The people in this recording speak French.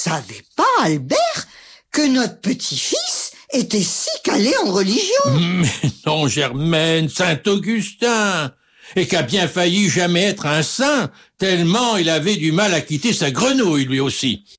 savais pas, Albert, que notre petit-fils était si calé en religion. Mais non, Germaine, Saint-Augustin, et qu'a bien failli jamais être un saint, tellement il avait du mal à quitter sa grenouille, lui aussi.